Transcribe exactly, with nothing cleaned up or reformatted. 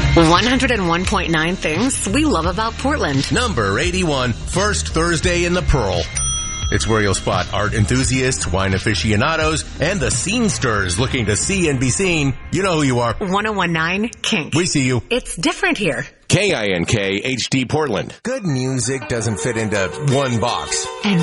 one oh one point nine things we love about Portland. Number eighty-one, first Thursday in the Pearl. It's where you'll spot art enthusiasts, wine aficionados, and the scenesters looking to see and be seen. You know who you are. one oh one point nine Kink. We see you. It's different here. K I N K H D Portland. Good music doesn't fit into one box. And